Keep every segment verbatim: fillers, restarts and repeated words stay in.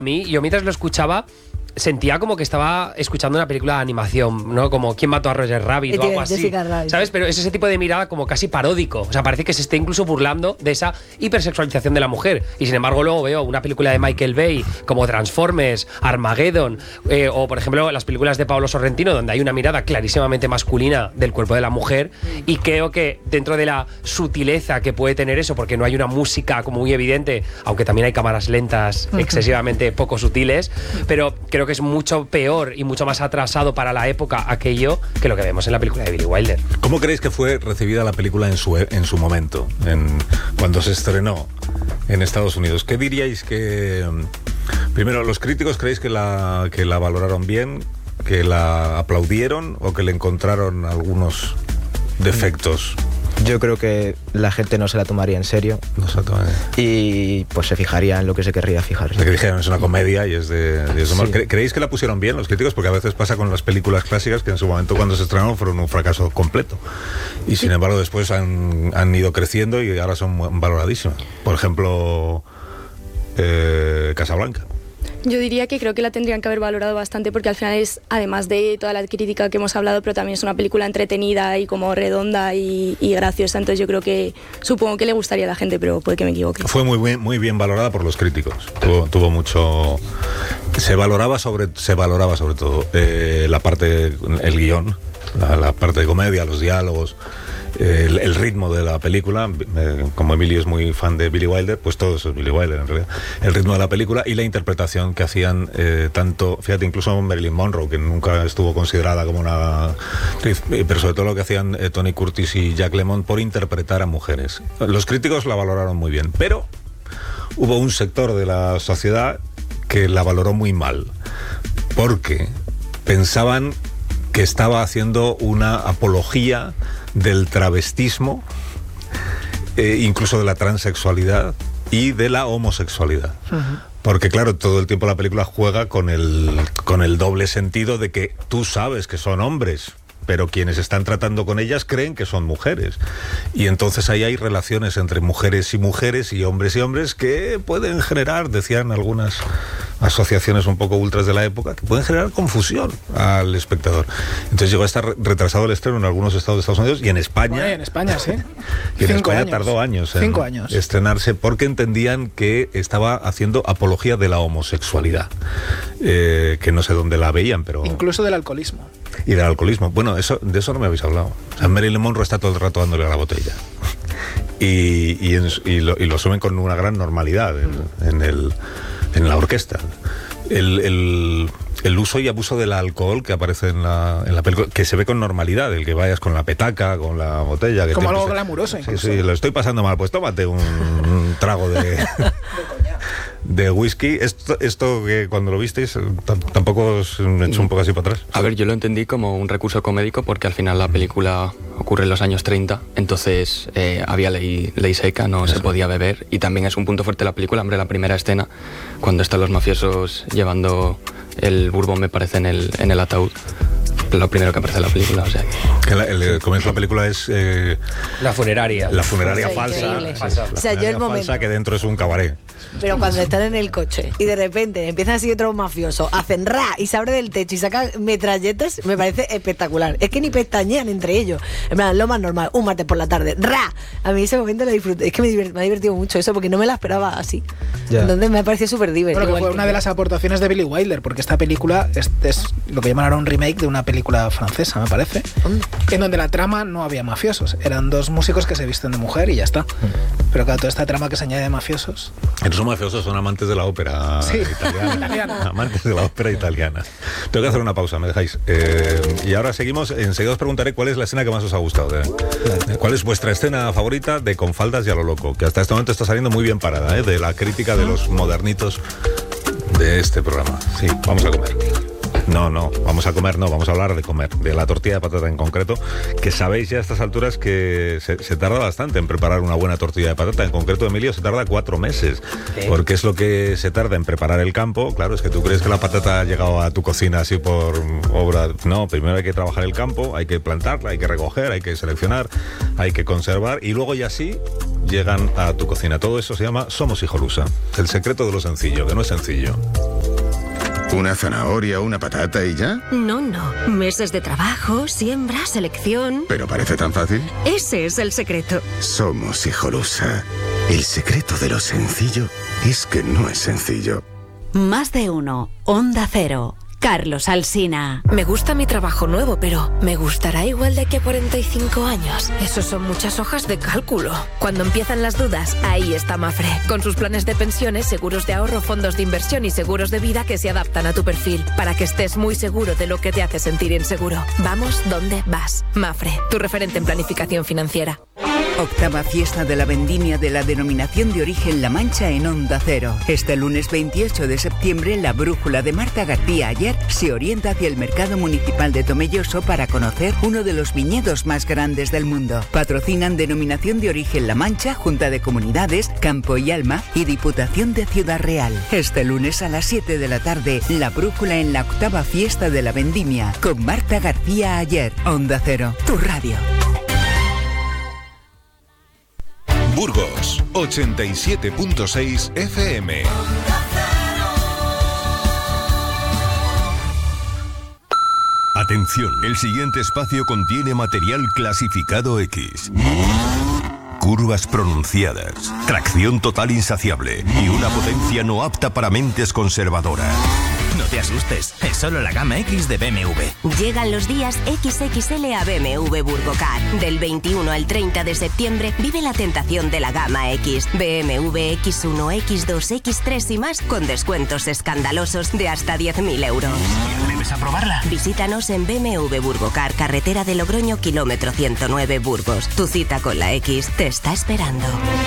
A mí, yo mientras lo escuchaba, sentía como que estaba escuchando una película de animación, ¿no? Como ¿Quién mató a Roger Rabbit? O algo así, ¿sabes? Pero es ese tipo de mirada como casi paródico. O sea, parece que se esté incluso burlando de esa hipersexualización de la mujer. Y sin embargo luego veo una película de Michael Bay como Transformers, Armageddon, eh, o por ejemplo las películas de Paolo Sorrentino, donde hay una mirada clarísimamente masculina del cuerpo de la mujer. Y creo que dentro de la sutileza que puede tener eso, porque no hay una música como muy evidente, aunque también hay cámaras lentas excesivamente poco sutiles, pero creo que es mucho peor y mucho más atrasado para la época aquello que lo que vemos en la película de Billy Wilder. ¿Cómo creéis que fue recibida la película en su, en su momento, en, cuando se estrenó en Estados Unidos? ¿Qué diríais que... Primero, ¿los críticos creéis que la, que la valoraron bien, que la aplaudieron o que le encontraron algunos defectos? Yo creo que la gente no se la tomaría en serio. No se la tomaría. Y pues se fijaría en lo que se querría fijar. De que dijeron es una comedia y es de, de eso. Sí. ¿Creéis que la pusieron bien los críticos? Porque a veces pasa con las películas clásicas que en su momento cuando se estrenaron fueron un fracaso completo. Y sin embargo después han, han ido creciendo y ahora son valoradísimas. Por ejemplo, eh, Casablanca. Yo diría que creo que la tendrían que haber valorado bastante porque al final es, además de toda la crítica que hemos hablado, pero también es una película entretenida y como redonda y, y graciosa, entonces yo creo que, supongo que le gustaría a la gente, pero puede que me equivoque. Fue muy bien, muy bien valorada por los críticos, tuvo, tuvo mucho... Se valoraba sobre, se valoraba sobre todo eh, la parte, el guión, la, la parte de comedia, los diálogos, El, el ritmo de la película, eh, como Emilio es muy fan de Billy Wilder, pues todo eso es Billy Wilder en realidad, el ritmo de la película y la interpretación que hacían eh, tanto, fíjate, incluso Marilyn Monroe, que nunca estuvo considerada como una actriz, pero sobre todo lo que hacían eh, Tony Curtis y Jack Lemmon por interpretar a mujeres. Los críticos la valoraron muy bien, pero hubo un sector de la sociedad que la valoró muy mal, porque pensaban que estaba haciendo una apología del travestismo, eh, incluso de la transexualidad y de la homosexualidad. Uh-huh. Porque claro, todo el tiempo la película juega con el, con el doble sentido de que tú sabes que son hombres, pero quienes están tratando con ellas creen que son mujeres. Y entonces ahí hay relaciones entre mujeres y mujeres y hombres y hombres que pueden generar, decían algunas asociaciones un poco ultras de la época, que pueden generar confusión al espectador. Entonces llegó a estar retrasado el estreno en algunos estados de Estados Unidos y en España. Bueno, y en España, sí. Y en Cinco España años. tardó años en Cinco años. estrenarse porque entendían que estaba haciendo apología de la homosexualidad. Eh, que no sé dónde la veían, pero... Incluso del alcoholismo. Y del alcoholismo. Bueno, eso, de eso no me habéis hablado. O sea, Marilyn Monroe está todo el rato dándole a la botella. Y, y, en, y, lo, y lo asumen con una gran normalidad en, en, el, en la orquesta. El, el, el uso y abuso del alcohol que aparece en la, en la película, que se ve con normalidad, el que vayas con la petaca, con la botella. Que como te algo empiece... glamuroso incluso. Sí, sí, lo estoy pasando mal, pues tómate un, un trago de... de whisky. Esto, esto que cuando lo visteis tampoco os echó un poco así para atrás. A ver, yo lo entendí como un recurso comédico porque al final la película ocurre en los años treinta, entonces eh, había ley, ley seca, no Eso. se podía beber, y también es un punto fuerte de la película, hombre, la primera escena cuando están los mafiosos llevando el bourbon, me parece, en el, en el ataúd, lo primero que aparece en la película, o sea que... que la, el, el comienzo de la película es eh, la funeraria la funeraria sí, falsa, falsa. La o sea, yo el momento falsa que dentro es un cabaret. Pero cuando están en el coche y de repente empiezan así otros mafiosos, hacen ra y se abre del techo y sacan metralletas, me parece espectacular. Es que ni pestañean entre ellos. En plan, lo más normal, un martes por la tarde, ra. A mí ese momento lo disfruté. Es que me, divert, me ha divertido mucho eso porque no me la esperaba así. Yeah. Entonces me ha parecido súper divertido. Bueno, que fue una de las aportaciones de Billy Wilder, porque esta película es, es lo que llaman ahora un remake de una película francesa, me parece, en donde la trama no había mafiosos. Eran dos músicos que se visten de mujer y ya está. Pero claro, toda esta trama que se añade de mafiosos... Esos mafiosos son amantes de la ópera sí, italiana. italiana. Amantes de la ópera italiana. Tengo que hacer una pausa, ¿me dejáis? Eh, y ahora seguimos. Enseguida os preguntaré cuál es la escena que más os ha gustado. De, de, ¿Cuál es vuestra escena favorita de Con faldas y a lo loco? Que hasta este momento está saliendo muy bien parada, ¿eh? De la crítica de los modernitos de este programa. Sí, vamos a comer. No, no, vamos a comer, no, vamos a hablar de comer, de la tortilla de patata en concreto, que sabéis ya a estas alturas que se, se tarda bastante en preparar una buena tortilla de patata. En concreto, Emilio, se tarda cuatro meses, ¿qué? Porque es lo que se tarda en preparar el campo. Claro, es que tú crees que la patata ha llegado a tu cocina así por obra. No, primero hay que trabajar el campo, hay que plantarla, hay que recoger, hay que seleccionar, hay que conservar y luego ya sí llegan a tu cocina. Todo eso se llama Somos Hijolusa. El secreto de lo sencillo, que no es sencillo. ¿Una zanahoria, una patata y ya? No, no. Meses de trabajo, siembra, selección... ¿Pero parece tan fácil? Ese es el secreto. Somos Hijolusa. El secreto de lo sencillo es que no es sencillo. Más de uno. Onda Cero. Carlos Alsina. Me gusta mi trabajo nuevo, pero ¿me gustará igual de que a cuarenta y cinco años? Eso son muchas hojas de cálculo. Cuando empiezan las dudas, ahí está Mafre. Con sus planes de pensiones, seguros de ahorro, fondos de inversión y seguros de vida que se adaptan a tu perfil, para que estés muy seguro de lo que te hace sentir inseguro. Vamos donde vas. Mafre, tu referente en planificación financiera. Octava fiesta de la vendimia de la denominación de origen La Mancha en Onda Cero. Este lunes veintiocho de septiembre, la brújula de Marta García Ayer se orienta hacia el mercado municipal de Tomelloso para conocer uno de los viñedos más grandes del mundo. Patrocinan Denominación de Origen La Mancha, Junta de Comunidades, Campo y Alma y Diputación de Ciudad Real. Este lunes a las siete de la tarde, la brújula en la octava fiesta de la vendimia con Marta García Ayer. Onda Cero, tu radio. Burgos, ochenta y siete punto seis F M. Atención, el siguiente espacio contiene material clasificado X. Curvas pronunciadas, tracción total insaciable y una potencia no apta para mentes conservadoras. No te asustes, es solo la gama X de B M W. Llegan los días equis equis ele a B M W Burgocar. Del veintiuno al treinta de septiembre vive la tentación de la gama X. B M W equis uno, equis dos, equis tres y más con descuentos escandalosos de hasta diez mil euros. ¿Debes aprobarla? Visítanos en B M W Burgocar, carretera de Logroño, kilómetro ciento nueve, Burgos. Tu cita con la X te está esperando.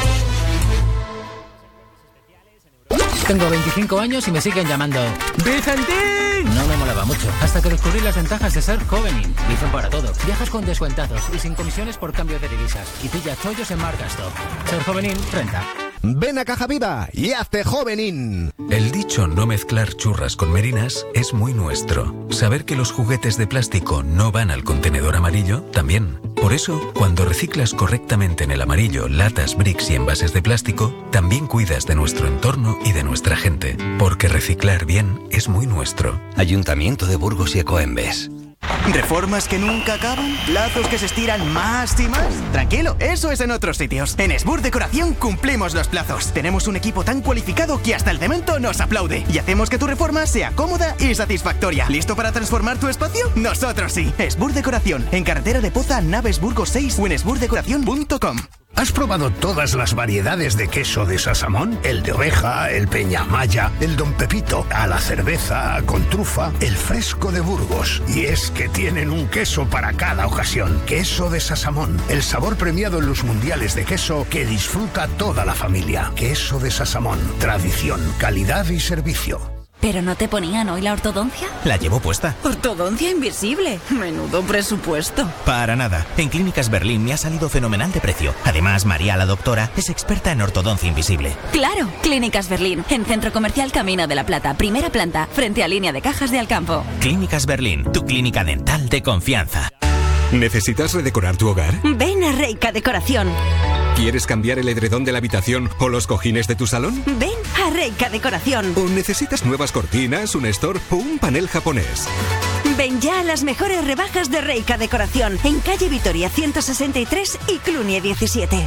Tengo veinticinco años y me siguen llamando ¡Vicentín! No me molaba mucho, hasta que descubrí las ventajas de ser Jovenin. Dicen para todo. Viajas con descuentazos y sin comisiones por cambio de divisas. Y pilla chollos en Marcastop. Ser Jovenin, renta. Ven a Caja Vida y hazte Jovenin. El dicho no mezclar churras con merinas es muy nuestro. Saber que los juguetes de plástico no van al contenedor amarillo, también. Por eso, cuando reciclas correctamente en el amarillo latas, bricks y envases de plástico, también cuidas de nuestro entorno y de nuestra gente. Porque reciclar bien es muy nuestro. Ayuntamiento de Burgos y Ecoembes. ¿Reformas que nunca acaban? ¿Plazos que se estiran más y más? Tranquilo, eso es en otros sitios. En Esbur Decoración cumplimos los plazos. Tenemos un equipo tan cualificado que hasta el cemento nos aplaude. Y hacemos que tu reforma sea cómoda y satisfactoria. ¿Listo para transformar tu espacio? Nosotros sí. Esbur Decoración, en carretera de Poza, Naves Burgos seis o en esbur decoración punto com. ¿Has probado todas las variedades de queso de Sasamón? El de oveja, el peñamaya, el Don Pepito, a la cerveza, con trufa, el fresco de Burgos. Y es que tienen un queso para cada ocasión. Queso de Sasamón, el sabor premiado en los mundiales de queso que disfruta toda la familia. Queso de Sasamón, tradición, calidad y servicio. ¿Pero no te ponían hoy la ortodoncia? La llevo puesta. Ortodoncia invisible. Menudo presupuesto. Para nada. En Clínicas Berlín me ha salido fenomenal de precio. Además, María, la doctora, es experta en ortodoncia invisible. Claro. Clínicas Berlín, en Centro Comercial Camino de la Plata, primera planta, frente a línea de cajas de Alcampo. Clínicas Berlín, tu clínica dental de confianza. ¿Necesitas redecorar tu hogar? Ven a Reika Decoración. ¿Quieres cambiar el edredón de la habitación o los cojines de tu salón? Ven a Reika Decoración. ¿O necesitas nuevas cortinas, un store o un panel japonés? Ven ya a las mejores rebajas de Reika Decoración en calle Vitoria ciento sesenta y tres y Clunie diecisiete.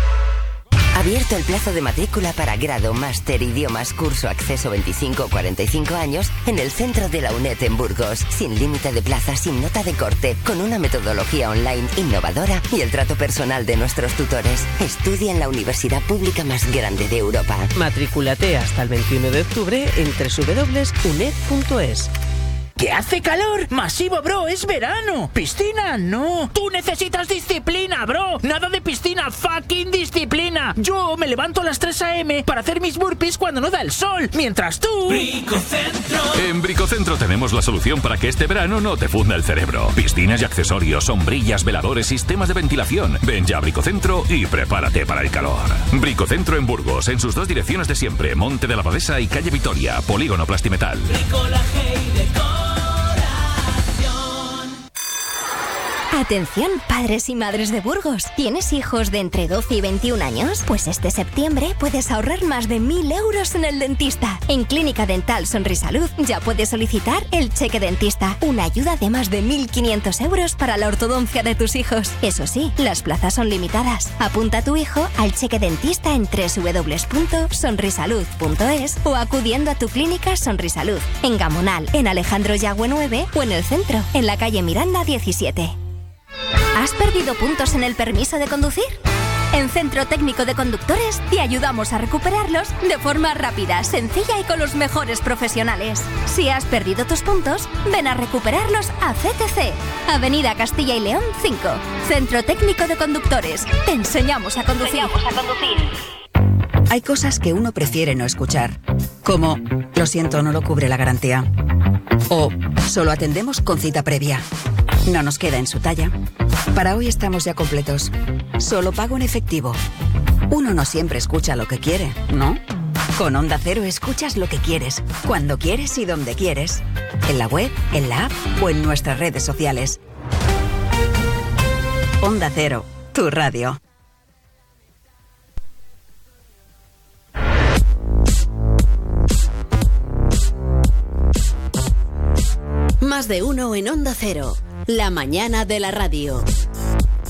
Abierto el plazo de matrícula para grado, máster, idiomas, curso, acceso veinticinco o cuarenta y cinco años en el centro de la UNED en Burgos. Sin límite de plazas, sin nota de corte, con una metodología online innovadora y el trato personal de nuestros tutores. Estudia en la universidad pública más grande de Europa. Matrículate hasta el veintiuno de octubre en doble u doble u doble u punto uned punto es. ¿Que hace calor? Masivo, bro, es verano. Piscina, no. Tú necesitas disciplina, bro. Nada de piscina, fucking disciplina. Yo me levanto a las tres a eme para hacer mis burpees cuando no da el sol, mientras tú... Bricocentro. En Bricocentro tenemos la solución para que este verano no te funda el cerebro. Piscinas y accesorios, sombrillas, veladores, sistemas de ventilación. Ven ya a Bricocentro y prepárate para el calor. Bricocentro en Burgos, en sus dos direcciones de siempre, Monte de la Abadesa y Calle Vitoria, Polígono Plastimetal. Bricolaje y decoración. Atención, padres y madres de Burgos. ¿Tienes hijos de entre doce y veintiún años? Pues este septiembre puedes ahorrar más de mil euros en el dentista. En Clínica Dental Sonrisalud ya puedes solicitar el cheque dentista, una ayuda de más de mil quinientos euros para la ortodoncia de tus hijos. Eso sí, las plazas son limitadas. Apunta a tu hijo al cheque dentista en doble u doble u doble u punto sonrisalud punto es o acudiendo a tu clínica Sonrisalud, en Gamonal, en Alejandro Yagüe nueve o en el centro, en la calle Miranda diecisiete. ¿Has perdido puntos en el permiso de conducir? En Centro Técnico de Conductores te ayudamos a recuperarlos de forma rápida, sencilla y con los mejores profesionales. Si has perdido tus puntos, ven a recuperarlos a ce te ce, Avenida Castilla y León cinco. Centro Técnico de Conductores. Te enseñamos a conducir. Enseñamos a conducir. Hay cosas que uno prefiere no escuchar, como lo siento, no lo cubre la garantía, o solo atendemos con cita previa. No nos queda en su talla. Para hoy estamos ya completos. Solo pago en efectivo. Uno no siempre escucha lo que quiere, ¿no? Con Onda Cero escuchas lo que quieres, cuando quieres y donde quieres. En la web, en la app o en nuestras redes sociales. Onda Cero, tu radio. Más de uno en Onda Cero. La mañana de la radio.